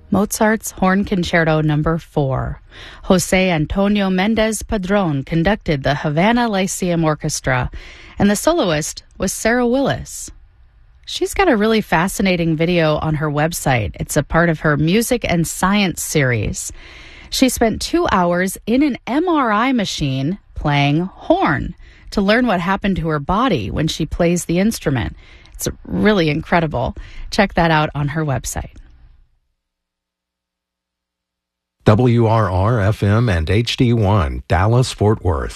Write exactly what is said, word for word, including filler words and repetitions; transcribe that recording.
Mozart's Horn Concerto Number four. Jose Antonio Mendez Padron conducted the Havana Lyceum Orchestra, and the soloist was Sarah Willis. She's got a really fascinating video on her website. It's a part of her Music and Science series. She spent two hours in an M R I machine playing horn to learn what happened to her body when she plays the instrument. It's really incredible. Check that out on her website. W R R F M and H D one, Dallas, Fort Worth.